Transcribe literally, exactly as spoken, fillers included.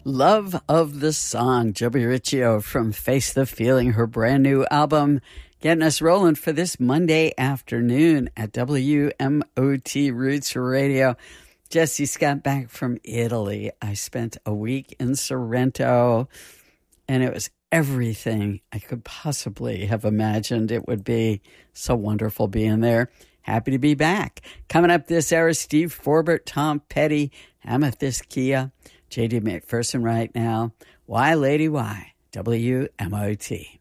Love of the Song, Joby Riccio from Face the Feeling, her brand new album, getting us rolling for this Monday afternoon at W M O T Roots Radio. Jesse Scott back from Italy. I spent a week in Sorrento, and it was everything I could possibly have imagined it would be. So wonderful being there. Happy to be back. Coming up this hour, Steve Forbert, Tom Petty, Amethyst Kia, J D McPherson right now. Why, Lady, Why? W M O T.